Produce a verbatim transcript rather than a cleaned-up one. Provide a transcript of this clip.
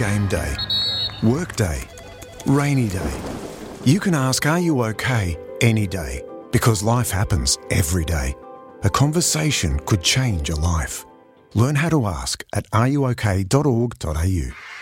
game day, work day, rainy day. You can ask, are you okay, any day, because life happens every day. A conversation could change a life. Learn how to ask at are you okay dot org dot a u.